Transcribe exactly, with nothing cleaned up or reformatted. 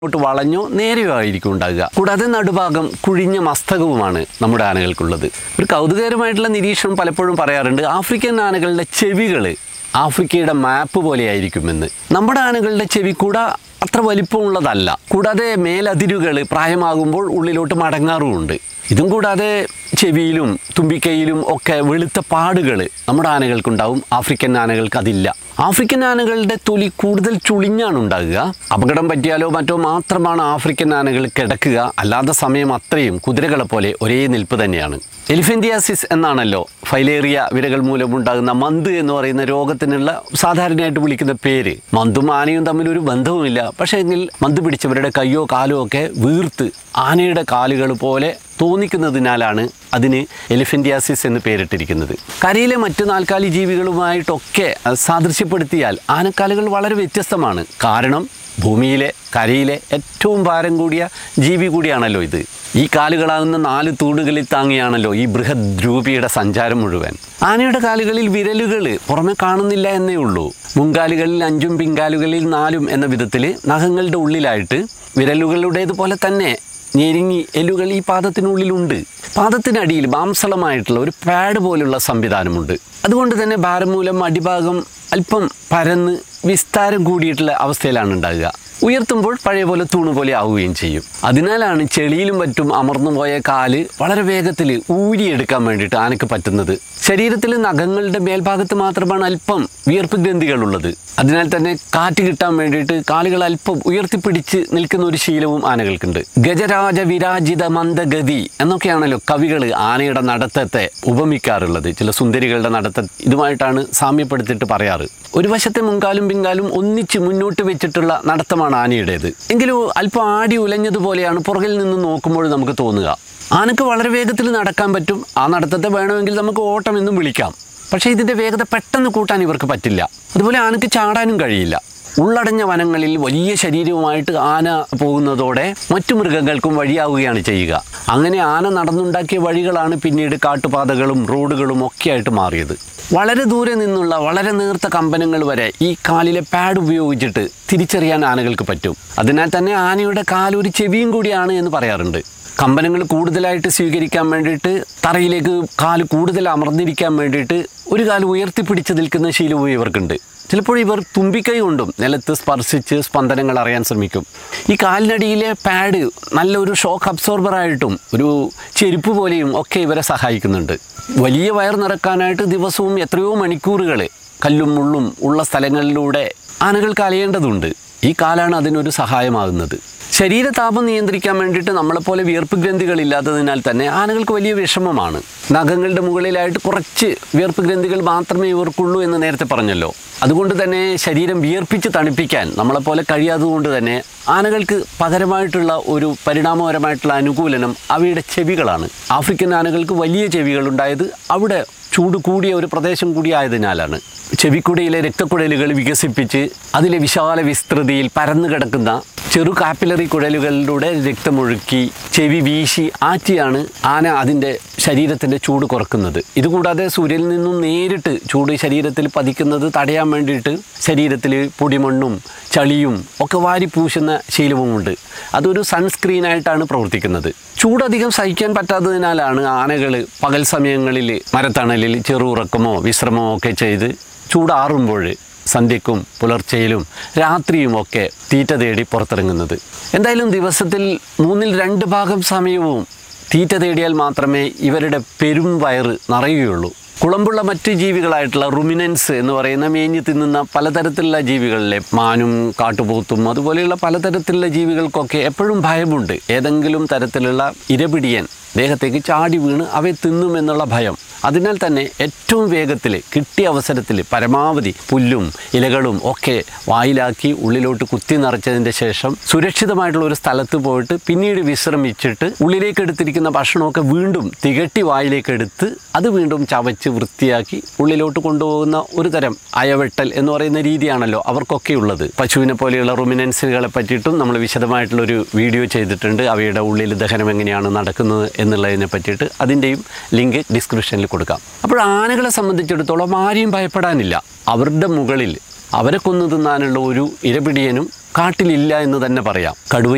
ോട്ട് വളഞ്ഞോ നേരെയോ ആയിരിക്കും ഉണ്ടാകുക. കൂടാതെ നടുഭാഗം കുഴിഞ്ഞ മസ്തകവുമാണ് നമ്മുടെ ആനകൾക്കുള്ളത്. ഒരു കൗതുകകരമായിട്ടുള്ള നിരീക്ഷണം പലപ്പോഴും പറയാറുണ്ട്, ആഫ്രിക്കൻ ആനകളുടെ ചെവികൾ ആഫ്രിക്കയുടെ മാപ്പ് പോലെയായിരിക്കുമെന്ന്. നമ്മുടെ ആനകളുടെ ചെവിക്കൂട അത്ര വലിപ്പമുള്ളതല്ല. കൂടാതെ മേലതിരുകൾ പ്രായമാകുമ്പോൾ ഉള്ളിലോട്ട് മടങ്ങാറുമുണ്ട്. ഇതും കൂടാതെ ചെവിയിലും തുമ്പിക്കൈയിലും ഒക്കെ വെളുത്ത പാടുകൾ നമ്മുടെ ആനകൾക്കുണ്ടാവും. ആഫ്രിക്കൻ ആനകൾക്ക് അതില്ല. ആഫ്രിക്കൻ ആനകളുടെ തൊലി കൂടുതൽ ചുളിഞ്ഞാണ് ഉണ്ടാകുക. അപകടം പറ്റിയാലോ മറ്റോ മാത്രമാണ് ആഫ്രിക്കൻ ആനകൾ കിടക്കുക. അല്ലാത്ത സമയം അത്രയും കുതിരകളെ പോലെ ഒരേ നിൽപ്പ് തന്നെയാണ്. എലിഫന്റിയാസിസ് എന്നാണല്ലോ ഫൈലേറിയ വിരകൾ മൂലമുണ്ടാകുന്ന മന്ത് എന്ന് പറയുന്ന രോഗത്തിനുള്ള സാധാരണയായിട്ട് വിളിക്കുന്ന പേര്. മന്തും ആനയും തമ്മിൽ ഒരു ബന്ധവുമില്ല. പക്ഷേ എങ്കിൽ മന്ത് പിടിച്ചവരുടെ കയ്യോ കാലോ ഒക്കെ വീർത്ത് ആനയുടെ കാലുകൾ പോലെ തോന്നിക്കുന്നതിനാലാണ് അതിന് എലിഫന്റിയാസിസ് എന്ന് പേരിട്ടിരിക്കുന്നത്. കരയിലെ മറ്റു നാൽക്കാലി ജീവികളുമായിട്ടൊക്കെ സാദൃശ്യപ്പെടുത്തിയാൽ ആനക്കാലുകൾ വളരെ വ്യത്യസ്തമാണ്. കാരണം ഭൂമിയിലെ കരയിലെ ഏറ്റവും ഭാരം കൂടിയ ജീവി കൂടിയാണല്ലോ ഇത്. ഈ കാലുകളാകുന്ന നാല് തൂണുകളിൽ താങ്ങിയാണല്ലോ ഈ ബൃഹദ്രൂപിയുടെ സഞ്ചാരം മുഴുവൻ. ആനയുടെ കാലുകളിൽ വിരലുകൾ പുറമെ കാണുന്നില്ല എന്നേ ഉള്ളൂ. മുൻകാലുകളിൽ അഞ്ചും പിൻകാലുകളിൽ നാലും എന്ന വിധത്തിൽ നഖങ്ങളുടെ ഉള്ളിലായിട്ട് വിരലുകളുടേതുപോലെ തന്നെ ഞെരുങ്ങി എല്ലുകൾ ഈ പാദത്തിനുള്ളിലുണ്ട്. പാദത്തിനടിയിൽ മാംസളമായിട്ടുള്ള ഒരു പാഡ് പോലുള്ള സംവിധാനമുണ്ട്. അതുകൊണ്ട് തന്നെ ഭാരം മൂലം അടിഭാഗം അല്പം പരന്ന് വിസ്താരം കൂടിയിട്ടുള്ള അവസ്ഥയിലാണ് ഉണ്ടാകുക. ഉയർത്തുമ്പോൾ പഴയ പോലെ തൂണ് പോലെ ആവുകയും ചെയ്യും. അതിനാലാണ് ചെളിയിലും മറ്റും അമർന്നു പോയ കാല് വളരെ വേഗത്തിൽ ഊരിയെടുക്കാൻ വേണ്ടിയിട്ട് ആനയ്ക്ക് പറ്റുന്നത്. ശരീരത്തിൽ നഖങ്ങളുടെ മേൽഭാഗത്ത് മാത്രമാണ് അല്പം വിയർപ്പ് ഗ്രന്ഥികളുള്ളത്. അതിനാൽ തന്നെ കാറ്റ് കിട്ടാൻ വേണ്ടിയിട്ട് കാലുകൾ അല്പം ഉയർത്തിപ്പിടിച്ച് നിൽക്കുന്ന ഒരു ശീലവും ആനകൾക്കുണ്ട്. ഗജരാജ വിരാജിത മന്ദഗതി എന്നൊക്കെയാണല്ലോ കവികൾ ആനയുടെ നടത്തത്തെ ഉപമിക്കാറുള്ളത്. ചില സുന്ദരികളുടെ നടത്തം ഇതുമായിട്ടാണ് സാമ്യപ്പെടുത്തിയിട്ട് പറയാറ്. ഒരു വശത്തെ മുൻകാലും പിൻകാലും ഒന്നിച്ച് മുന്നോട്ട് വെച്ചിട്ടുള്ള നടത്തമാണ് ആനയുടേത്. എങ്കിലും അല്പം ആടി ഉലഞ്ഞതുപോലെയാണ് പുറകിൽ നിന്ന് നോക്കുമ്പോൾ നമുക്ക് തോന്നുക. ആനക്ക് വളരെ വേഗത്തിൽ നടക്കാൻ പറ്റും. ആ നടത്തത്തെ വേണമെങ്കിൽ നമുക്ക് ഓട്ടം എന്നും വിളിക്കാം. പക്ഷേ ഇതിൻ്റെ വേഗത പെട്ടെന്ന് കൂട്ടാൻ ഇവർക്ക് പറ്റില്ല. അതുപോലെ ആനക്ക് ചാടാനും കഴിയില്ല. ഉള്ളടഞ്ഞ വനങ്ങളിൽ വലിയ ശരീരവുമായിട്ട് ആന പോകുന്നതോടെ മറ്റു മൃഗങ്ങൾക്കും വഴിയാവുകയാണ് ചെയ്യുക. അങ്ങനെ ആന നടന്നുണ്ടാക്കിയ വഴികളാണ് പിന്നീട് കാട്ടുപാതകളും റോഡുകളും ഒക്കെ ആയിട്ട് മാറിയത്. വളരെ ദൂരെ നിന്നുള്ള വളരെ നേർത്ത കമ്പനങ്ങൾ വരെ ഈ കാലിലെ പാഡ് ഉപയോഗിച്ചിട്ട് തിരിച്ചറിയാൻ ആനകൾക്ക് പറ്റും. അതിനാൽ തന്നെ ആനയുടെ കാലൊരു ചെവിയും കൂടിയാണ് എന്ന് പറയാറുണ്ട്. കമ്പനങ്ങൾ കൂടുതലായിട്ട് സ്വീകരിക്കാൻ വേണ്ടിയിട്ട് തറയിലേക്ക് കാല് കൂടുതൽ അമർന്നിരിക്കാൻ വേണ്ടിയിട്ട് ഒരു കാല് ഉയർത്തിപ്പിടിച്ച് നിൽക്കുന്ന ശീലവും ഇവർക്കുണ്ട്. ചിലപ്പോൾ ഇവർ തുമ്പിക്കൈ കൊണ്ടും നിലത്ത് സ്പർശിച്ച് സ്പന്ദനങ്ങൾ അറിയാൻ ശ്രമിക്കും. ഈ കാലിനടിയിലെ പാഡ് നല്ലൊരു ഷോക്ക് അബ്സോർബറായിട്ടും ഒരു ചെരുപ്പ് പോലെയും ഒക്കെ ഇവരെ സഹായിക്കുന്നുണ്ട്. വലിയ വയർ നിറക്കാനായിട്ട് ദിവസവും എത്രയോ മണിക്കൂറുകൾ കല്ലും മുള്ളും ഉള്ള സ്ഥലങ്ങളിലൂടെ ആനകൾക്ക് അലയേണ്ടതുണ്ട്. ഈ കാലാണ് അതിനൊരു സഹായമാകുന്നത്. ശരീരതാപം നിയന്ത്രിക്കാൻ വേണ്ടിയിട്ട് നമ്മളെപ്പോലെ വിയർപ്പ് ഗ്രന്ഥികളില്ലാത്തതിനാൽ തന്നെ ആനകൾക്ക് വലിയ വിഷമമാണ്. നഖങ്ങളുടെ മുകളിലായിട്ട് കുറച്ച് വിയർപ്പ് ഗ്രന്ഥികൾ മാത്രമേ ഇവർക്കുള്ളൂ എന്ന് നേരത്തെ പറഞ്ഞല്ലോ. അതുകൊണ്ട് തന്നെ ശരീരം വിയർപ്പിച്ച് തണുപ്പിക്കാൻ നമ്മളെപ്പോലെ കഴിയാത്തതുകൊണ്ട് തന്നെ ആനകൾക്ക് പകരമായിട്ടുള്ള ഒരു പരിണാമപരമായിട്ടുള്ള അനുകൂലനം അവയുടെ ചെവികളാണ്. ആഫ്രിക്കൻ ആനകൾക്ക് വലിയ ചെവികളുണ്ടായത് അവിടെ ചൂട് കൂടിയ ഒരു പ്രദേശം കൂടിയായതിനാലാണ്. ചെവിക്കുടയിലെ രക്തക്കുഴലുകൾ വികസിപ്പിച്ച് അതിലെ വിശാല വിസ്തൃതിയിൽ പരന്നു കിടക്കുന്ന ചെറു കാപ്പിലറി കുഴലുകളിലൂടെ രക്തമൊഴുക്കി ചെവി വീശി ആറ്റിയാണ് ആന അതിൻ്റെ ശരീരത്തിൻ്റെ ചൂട് കുറക്കുന്നത്. ഇതുകൂടാതെ സൂര്യനിൽ നിന്നും നേരിട്ട് ചൂട് ശരീരത്തിൽ പതിക്കുന്നത് തടയാൻ വേണ്ടിയിട്ട് ശരീരത്തിൽ പൊടിമണ്ണും ചളിയും ഒക്കെ വാരി പൂശുന്ന ശീലവുമുണ്ട്. അതൊരു സൺസ്ക്രീനായിട്ടാണ് പ്രവർത്തിക്കുന്നത്. ചൂടധികം സഹിക്കാൻ പറ്റാത്തതിനാലാണ് ആനകൾ പകൽ സമയങ്ങളിൽ മരത്തണലിൽ ചെറുറക്കമോ വിശ്രമമോ ഒക്കെ ചെയ്ത് ചൂടാറുമ്പോൾ സന്ധ്യക്കും പുലർച്ചയിലും രാത്രിയുമൊക്കെ തീറ്റ തേടി പുറത്തിറങ്ങുന്നത്. എന്തായാലും ദിവസത്തിൽ മൂന്നിൽ രണ്ട് ഭാഗം സമയവും തീറ്റ തേടിയാൽ മാത്രമേ ഇവരുടെ പെരും വയറ് നിറയുകയുള്ളൂ. കുളമ്പുള്ള മറ്റ് ജീവികളായിട്ടുള്ള റുമിനൻസ് എന്ന് പറയുന്ന മേഞ്ഞ് തിന്നുന്ന പലതരത്തിലുള്ള ജീവികളിലെ മാനും കാട്ടുപോത്തും അതുപോലെയുള്ള പലതരത്തിലുള്ള ജീവികൾക്കൊക്കെ എപ്പോഴും ഭയമുണ്ട്. ഏതെങ്കിലും തരത്തിലുള്ള ഇരപിടിയൻ ദേഹത്തേക്ക് ചാടി വീണ് അവയെ തിന്നുമെന്നുള്ള ഭയം. അതിനാൽ തന്നെ ഏറ്റവും വേഗത്തിൽ കിട്ടിയ അവസരത്തിൽ പരമാവധി പുല്ലും ഇലകളും ഒക്കെ വായിലാക്കി ഉള്ളിലോട്ട് കുത്തി നിറച്ചതിൻ്റെ ശേഷം സുരക്ഷിതമായിട്ടുള്ള ഒരു സ്ഥലത്ത് പോയിട്ട് പിന്നീട് വിശ്രമിച്ചിട്ട് ഉള്ളിലേക്ക് എടുത്തിരിക്കുന്ന ഭക്ഷണമൊക്കെ വീണ്ടും തികട്ടി വായിലേക്ക് എടുത്ത് അത് വീണ്ടും ചവച്ച് വൃത്തിയാക്കി ഉള്ളിലോട്ട് കൊണ്ടുപോകുന്ന ഒരു തരം അയവെട്ടൽ എന്ന് പറയുന്ന രീതിയാണല്ലോ അവർക്കൊക്കെ ഉള്ളത്. പശുവിനെ പോലെയുള്ള റുമിനൻസുകളെ പറ്റിയിട്ടും നമ്മൾ വിശദമായിട്ടുള്ളൊരു വീഡിയോ ചെയ്തിട്ടുണ്ട്. അവയുടെ ഉള്ളിൽ ദഹനം എങ്ങനെയാണ് നടക്കുന്നത് എന്നുള്ളതിനെ പറ്റിയിട്ട്. അതിൻ്റെയും ലിങ്ക് ഡിസ്ക്രിപ്ഷനിൽ കൊടുക്കാം. അപ്പോൾ ആനകളെ സംബന്ധിച്ചിടത്തോളം ആരെയും ഭയപ്പെടാനില്ല. അവരുടെ മുകളിൽ അവരെ കൊന്നു തിന്നാനുള്ള ഒരു ഇരപിടിയനും കാട്ടിലില്ല എന്ന് തന്നെ പറയാം. കടുവ